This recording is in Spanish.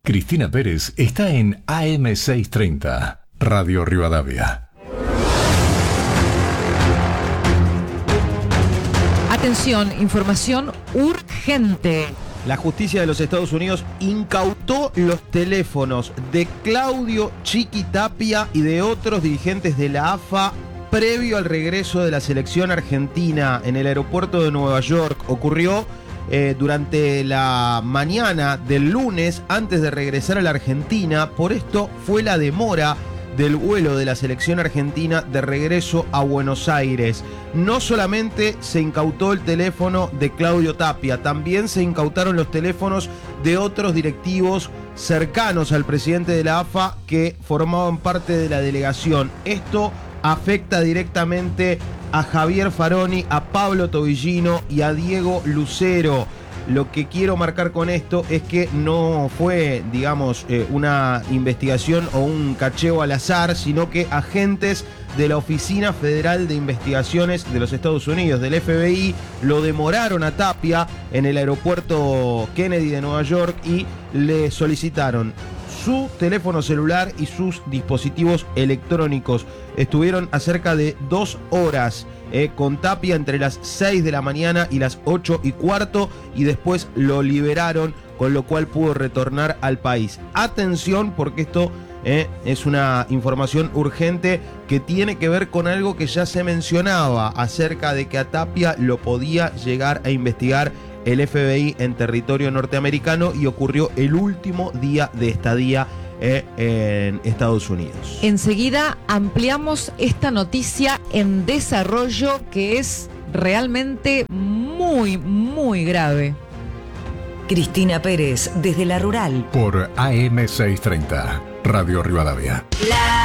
Cristina Pérez está en AM630, Radio Rivadavia. Atención, información urgente. La justicia de los Estados Unidos incautó los teléfonos de Claudio Chiqui Tapia y de otros dirigentes de la AFA previo al regreso de la selección argentina en el aeropuerto de Nueva York. Ocurrió durante la mañana del lunes antes de regresar a la Argentina. Por esto fue la demora del vuelo de la selección argentina de regreso a Buenos Aires. No solamente se incautó el teléfono de Claudio Tapia, también se incautaron los teléfonos de otros directivos cercanos al presidente de la AFA que formaban parte de la delegación. Esto afecta directamente a Javier Faroni, a Pablo Tobillino y a Diego Lucero. Lo que quiero marcar con esto es que no fue, digamos, una investigación o un cacheo al azar, sino que agentes de la Oficina Federal de Investigaciones de los Estados Unidos, del FBI, lo demoraron a Tapia en el aeropuerto Kennedy de Nueva York y le solicitaron su teléfono celular y sus dispositivos electrónicos. Estuvieron a cerca de 2 horas con Tapia entre las 6 de la mañana y las 8:15 y después lo liberaron, con lo cual pudo retornar al país. Atención, porque esto es una información urgente que tiene que ver con algo que ya se mencionaba acerca de que a Tapia lo podía llegar a investigar el FBI en territorio norteamericano y ocurrió el último día de estadía en Estados Unidos. Enseguida ampliamos esta noticia en desarrollo que es realmente muy, muy grave. Cristina Pérez, desde La Rural. Por AM630, Radio Rivadavia.